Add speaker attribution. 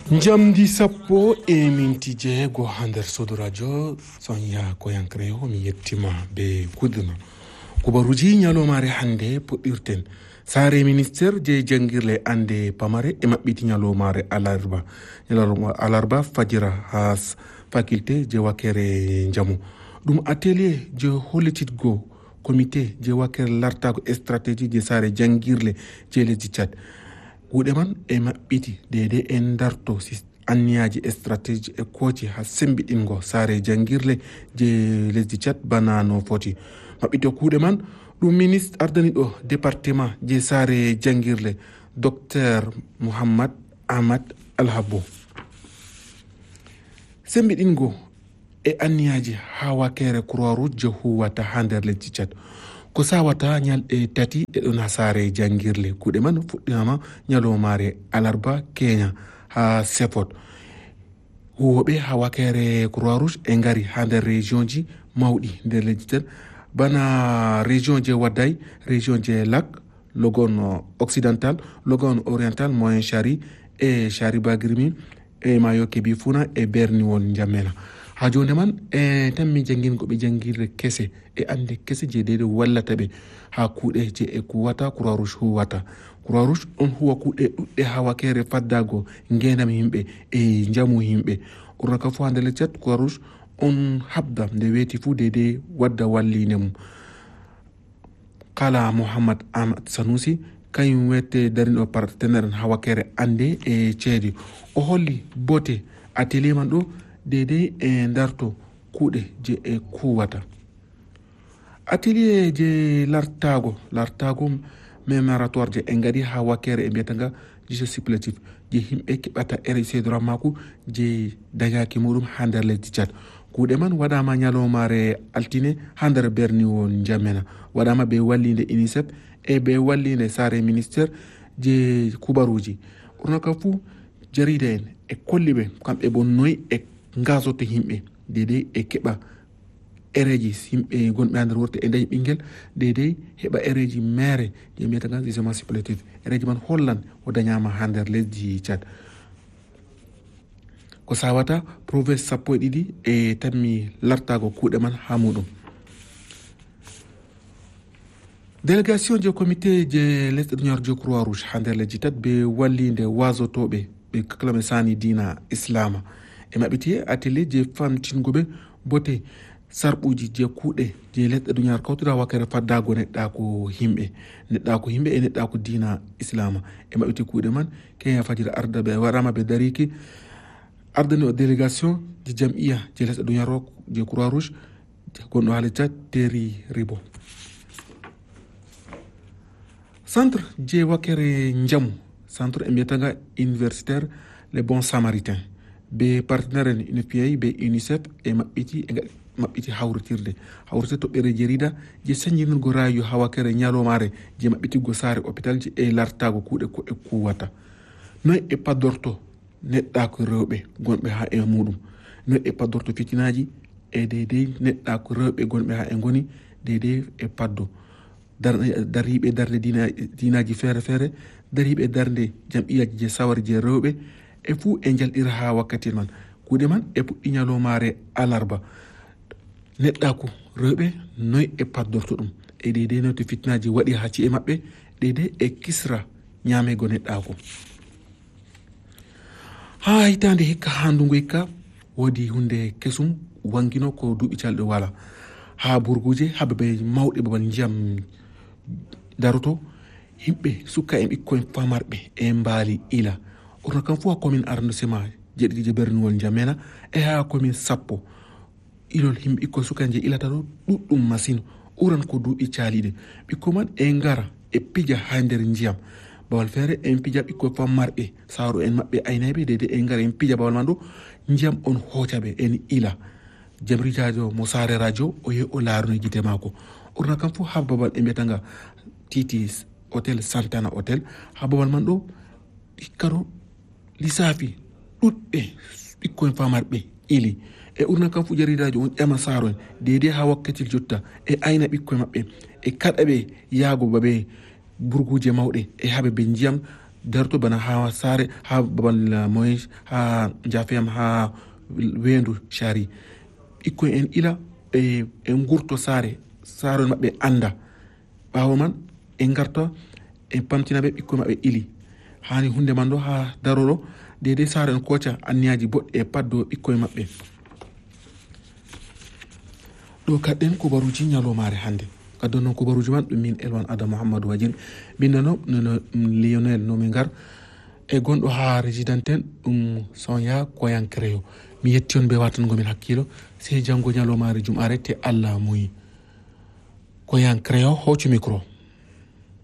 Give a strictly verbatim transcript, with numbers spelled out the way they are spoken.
Speaker 1: Jamdi sappo e minti jeego ha nder suudu radio Sonia Koyankreyo mi yettima be kudno kubaruji nyalomare hande puɗɗirten sare ministére je jangirle ande pamare e maɓɓiti nyalomare alarba nyalomare alarba fajira ha faculté je wakere jamu ɗum atelier je hollititgo comité je wakere lartago stratégie je sare jangirle je lesdi Tchad kuuɗe man e maɓɓiti dede en darto anniyaji e stratégie e koci ha sembiɗingo sare jangirle je lesdi Tchad bana no foti maɓɓite kuuɗe man ɗum ministre ardaniɗo département je sare jangirle docteur Mouhammad Ahmad Alhabbo sembiɗingo e anniyaji ha wakere croix rouge je huwata ha nder lesdi Tchad ko sawata ñalɗe tati e ɗon ha sare jangirle kuuɗe man fuɗɗinama ñalomare alarba Kenya ha Sefot huwoɓe ha wakere croix rouge e ngari ha nder région ji mawɗi nder lesdi Tchad bana région je Wadday région je Lac Logon occidental Logon oriental Moyen Chari e Chari Bagirmi e Mayo Kebi Funa e Berniwol Njamena ha jonde man e tammi jangingo ɓe jangirle kese e ande kese je dede wallata ɓe ha kuuɗe je e kuwata croix rouge huwata croix rouge on huwa kuuɗe ɗuɗɗe ha wakere faddago ngenam yimɓe e jamu yimɓe ɓurna fo ha nder Tchad croix rouge on habda nde weeti fu dede wadda wallinde mum kala Mouhammad Ahmad Sanusi kañum wette darino partenaire ha wakere ande e ceedi o holli bote atelier man ɗo dede e darto kuuɗe je e kuwata atelier je lartago lartago mémoratoire je e ngadi ha wakere e mbiyatanga justice supplétif je himɓe keɓata R C droit mako je dañaki muɗum ha nder lesdi Tchad kuuɗe man waɗama ñalomare altine ha nder Berniwol Njamena waɗama be wallinde UNICEF e be wallinde sare ministére je kubaruji ɓurna ka fu jarida en e kolliɓe kamɓe bon noyi e ngasoto himɓe dede e keɓa ereji yimɓe gonɓe ha nder worte e dañi ɓinguel dede heɓa ereji mere je mbiyata jugement supplétif ereji man hollan o dañama ha nder lesdi Tchad ko sawata province sappo e ɗiɗi e tammi lartago kuuɗe man ha muɗum délégation je comité je lesɗe d'union je croix rouge ha nder lesdi Tchad be wallinde wasotoɓe ɓe kaklame sani dina islama e maɓɓiti atelier je famtingoɓe bote sarɓuji je kuuɗe je lesɗe duñar kawtuɗa wakere faddago neɗɗako himɓe neɗɗako himɓe e neɗɗako dina islama e maɓɓiti kuuɗe man Kenya fajira arda ɓe waɗama ɓe dariki ardani o délégation je jam'iya je lesɗe duñar je croix rouge gonɗo haali Tchad Terry Ribo centre je wakere jamu centre e mbiyataga universitaire les bons samaritains be partenaire en U N P A be UNICEF e maɓɓiti e maɓɓiti hawritirde hawritirde toɓɓere jarida je sañjinirgo rayu ha wakere ñalomare je maɓɓitiggo sare hôpital je e lartago kuuɗe ko e kuwata noy e paddorto neɗɗako rewɓe gonɓe ha e muɗum noy e paddorto fitinaji e dedei neɗɗako rewɓe gonɓe ha e goni dedei e paddo dariɓe darde dina, dinaji feere feere dariɓe darde jam'iyaji je sawari je rewɓe e fuu e jalɗira ha wakkati man kuuɗe man e puɗɗi ñalomare alarba neɗɗako rewɓe noy e paddorto ɗum e ɗeɗe noy to fitnaji waɗi ha ci'e maɓɓe ɗeɗe e kisra ñamego neɗɗako ha hitande hikka ha ndungu hikka woodi hunde kesum wangino ko duuɓi calɗe wala ha burguje ha babe mawɗe babal ndiyam daroto yimɓe sukka e ɓikkoye famarɓe e mbaali ila orno kam fu ha commune arrondissement jeɗiɗi je Berniwol Njamena e ha commune sappo ilol himɓe ɓikkoye suka je ilata ɗo ɗuɗɗum masine uran ko duuɓi caaliɗe ɓikko man e ngara e pija ha nder ndiyam bawal feere en pija ɓikkoye fammarɓe saaru en maɓɓe aynayɓe dede e ngara en pija bawal man ɗo ndiyam on hoocaɓe en ila jamrijajo mo sare radio o yehi o laaruno gite mako orna kam fu ha babal e mbiyatanga titi hôtel Santana hôtel ha babal man ɗo ɗikkaro lissafi ɗuɗɓe ɓikkoye famarɓe ili e urna kam fu jaridajo on ƴama saro en dede ha wakkatil jotta e ayna ɓikkoye maɓɓe e kaɗa ɓe yaago baɓe burguje mawɗe e haɓe ɓe ndiyam darto bana ha sare ha babal moy ha jafiyam ha wendu shari ɓikkoy en ila e en gurto sare sare mabɓe anda ɓawo man en garta en pamtinaɓe ɓikkoy mabɓe ili hani hunde man ɗo ha daroro dede sare en koca anniyaji boɗɗe e paddo ɓikkoy mabɓe ɗo kadden kubaruji ñalomare hande kaddo noon kubaruji man ɗum min Elwan Adam Mouhamadou Wajir bindano no Lionel nomi gar e gonɗo ha résidanten ɗum Sonia Koyankreyo mi yetti on be watangomin hakkilo sey janggo ñalomare jum'are te Allah muyi Koyankreyo hocu micro